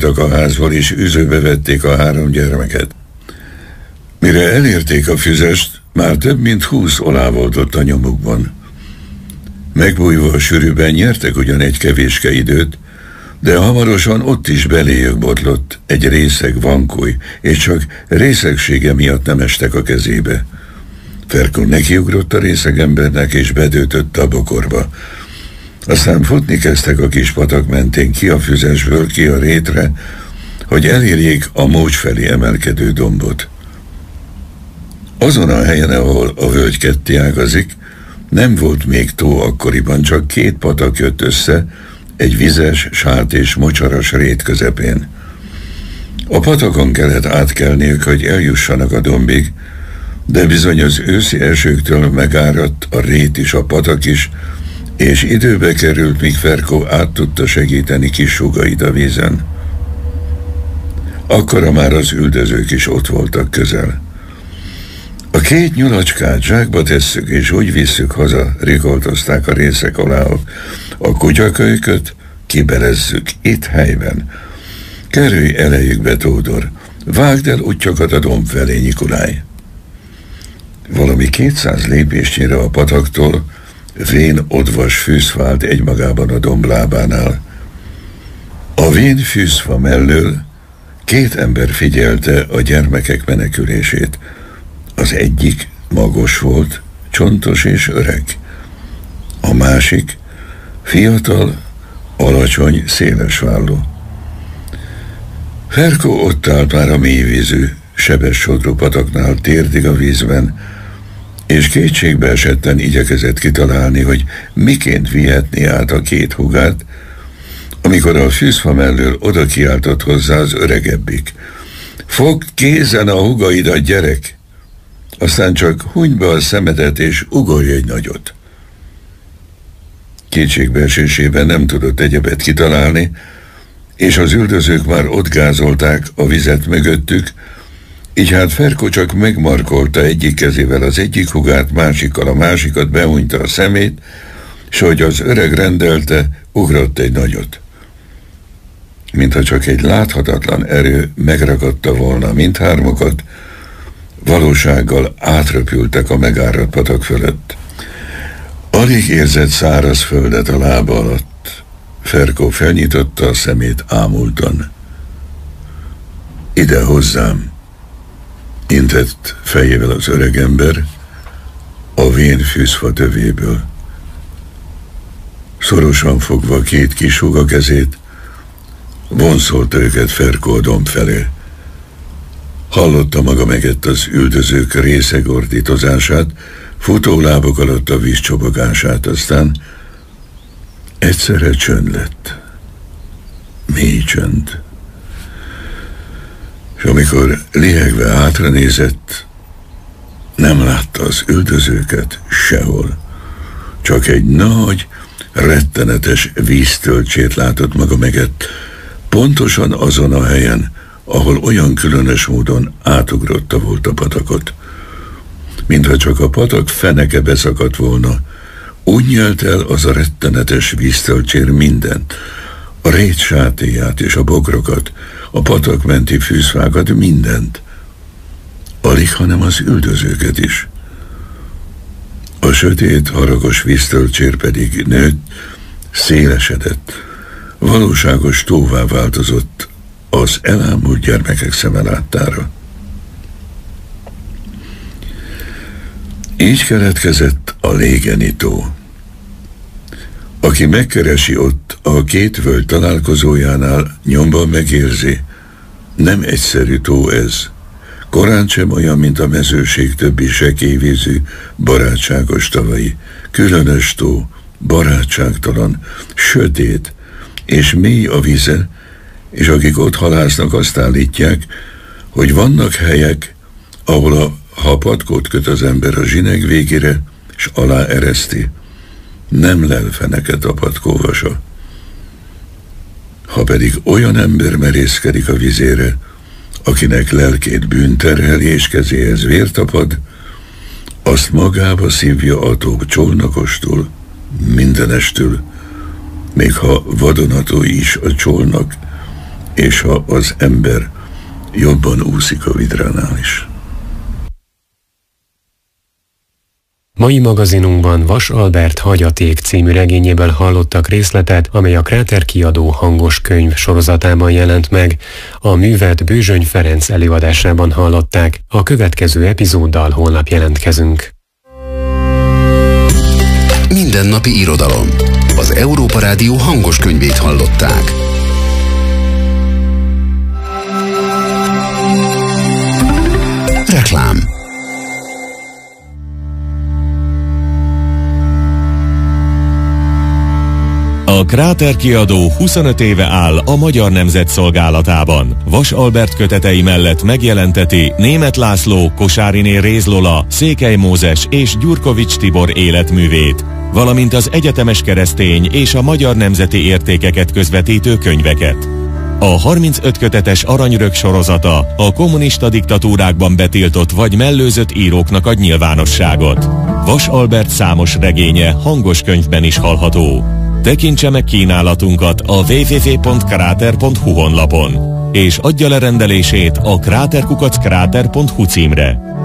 kiszorultak a házból, és üzőbe vették a 3 gyermeket. Mire elérték a füzest, már több mint 20 olá volt ott a nyomukban. Megbújva a sűrűben nyertek ugyan egy kevéske időt, de hamarosan ott is beléjük botlott egy részeg vankúj, és csak részegsége miatt nem estek a kezébe. Ferko nekiugrott a részeg embernek, és bedőtött a bokorba. Aztán futni kezdtek a kis patak mentén ki a füzesből, ki a rétre, hogy elérjék a Mócs felé emelkedő dombot. Azon a helyen, ahol a völgy ketté ágazik, nem volt még tó akkoriban, csak 2 patak jött össze, egy vizes, sát és mocsaras rét közepén. A patakon kellett átkelniük, hogy eljussanak a dombig, de bizony az őszi esőktől megáradt a rét is, a patak is, és időbe került, míg Ferko át tudta segíteni kis húgait a vízen. Akkora már az üldözők is ott voltak közel. A 2 nyulacskát zsákba tesszük, és úgy visszük haza, rikoltozták a részek alá. A kutyakölyköt kibelezzük itt helyben. Kerülj elejükbe, Tódor, vágd el útjakat a domb felé, Nyikulaj. Valami 200 lépésnyire a pataktól vén odvas fűsz vált egymagában a domb lábánál. A vén fűszfa mellől 2 ember figyelte a gyermekek menekülését. Az egyik magos volt, csontos és öreg. A másik fiatal, alacsony, szélesvállú. Ferko ott állt már a mélyvízű, sebes sodró pataknál térdig a vízben, és kétségbe esetten igyekezett kitalálni, hogy miként vihetné át a 2 húgát, amikor a fűszfa mellől oda kiáltott hozzá az öregebbik. Fogd kézen a húgaidat, gyerek! Aztán csak hunyd be a szemedet, és ugorj egy nagyot. Kétségbeesésében nem tudott egyebet kitalálni, és az üldözők már ott gázolták a vizet mögöttük, így hát Ferko csak megmarkolta egyik kezével az egyik húgát, másikkal a másikat, behunyta a szemét, s hogy az öreg rendelte, ugrott egy nagyot. Mintha csak egy láthatatlan erő megragadta volna mindhármukat, valósággal átröpültek a megáradt patak fölött. Alig érzett száraz földet a lába alatt. Ferko felnyitotta a szemét ámultan. Ide hozzám, intett fejével az öregember a vén fűszfa tövéből. Szorosan fogva 2 kis húga kezét, vonszolta őket Ferko a domb felé. Hallotta maga megett az üldözők részeg ordítozását, futólábok alatt a víz csobogását, aztán egyszerre csönd lett. Mély csönd. És amikor lihegve hátranézett, nem látta az üldözőket sehol. Csak egy nagy, rettenetes víztölcsét látott maga megett, pontosan azon a helyen, ahol olyan különös módon átugrotta volt a patakot. Mintha csak a patak feneke beszakadt volna, úgy nyelt el az a rettenetes víztölcsér mindent, a rét sátéját és a bokrokat, a patak menti fűszfákat, mindent. Alig, hanem az üldözőket is. A sötét, haragos víztölcsér pedig nőtt, szélesedett, valóságos tóvá változott az elámult gyermekek szeme láttára. Így keletkezett a Légeni tó. Aki megkeresi ott a 2 völgy találkozójánál, nyomban megérzi, nem egyszerű tó ez. Korán sem olyan, mint a mezőség többi sekélyvízű, barátságos tavai. Különös tó, barátságtalan, sötét és mély a vize, és akik ott halásznak, azt állítják, hogy vannak helyek, ahol ha patkót köt az ember a zsineg végére, és alá ereszti, nem lel feneket a patkóvasa. Ha pedig olyan ember merészkedik a vizére, akinek lelkét bűn terheli és kezéhez vér tapad, azt magába szívja a tó csolnakostól, mindenestől, még ha vadonatúj is a csolnak, és ha az ember jobban úszik a vidránál is. Mai magazinunkban Vas Albert Hagyaték című regényéből hallottak részletet, amely a Kráter kiadó hangos könyv sorozatában jelent meg. A művet Bőzsöny Ferenc előadásában hallották. A következő epizóddal holnap jelentkezünk. Mindennapi irodalom. Az Európa Rádió hangos könyvét hallották. Reklám. A Kráter kiadó 25 éve áll a Magyar Nemzet szolgálatában. Vas Albert kötetei mellett megjelenteti Németh László, Kosáriné Réz Lola, Székely Mózes és Gyurkovics Tibor életművét, valamint az egyetemes keresztény és a magyar nemzeti értékeket közvetítő könyveket. A 35 kötetes Aranyrög sorozata a kommunista diktatúrákban betiltott vagy mellőzött íróknak ad nyilvánosságot. Vas Albert számos regénye hangos könyvben is hallható. Tekintse meg kínálatunkat a www.krater.hu honlapon, és adja le rendelését a kráterkukackráter.hu címre.